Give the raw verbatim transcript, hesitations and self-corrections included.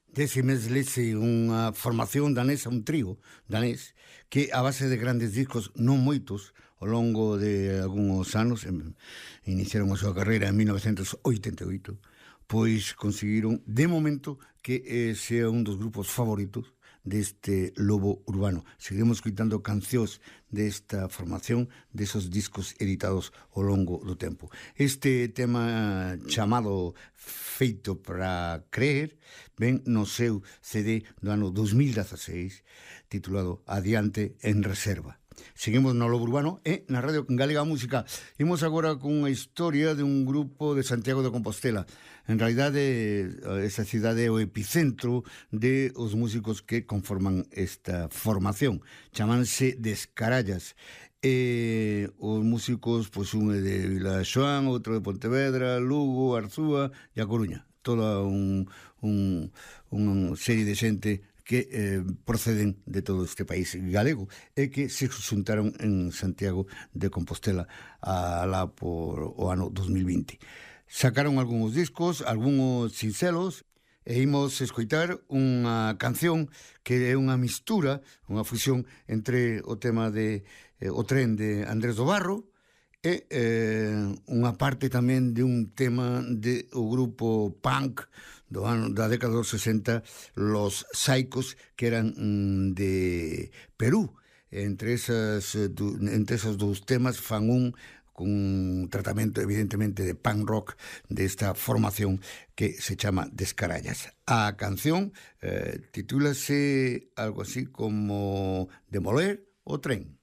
Decimes Lese, unha formación danesa, un trío danés, que a base de grandes discos, non moitos, ao longo de algúns anos, em, iniciaron a súa carreira en mil novecentos oitenta e oito, pois conseguiron, de momento, que eh, sea un dos grupos favoritos deste lobo urbano. Seguiremos escutando cancións desta formación, desos discos editados ao longo do tempo. Este tema chamado Feito para Creer ven no seu C D do ano dos mil dezaseis, titulado Adiante en Reserva. Seguimos no Lobo Urbano e na Radio Galega Música. Imos agora con unha historia de un grupo de Santiago de Compostela. En realidade, esa cidade é o epicentro de os músicos que conforman esta formación. Chamanse Descarallas. E os músicos, pois un é de Vilaxoán, outro de Pontevedra, Lugo, Arzúa e A Coruña. Toda un, un, unha serie de xente que eh, proceden de todo este país galego e que se xuntaron en Santiago de Compostela alá por o ano dos mil vinte. Sacaron algúns discos, algúns sincelos, e imos escoitar unha canción que é unha mistura, unha fusión entre o tema de eh, O tren de Andrés do Barro e eh, unha parte tamén de un tema de o grupo punk do ano, da década dos sesenta, Los Saicos, que eran mm, de Perú. Entre esas, entre esos dous temas fan un con un tratamento evidentemente de punk rock desta formación que se chama Descarallas. A canción eh, titúlase algo así como Demoler o tren.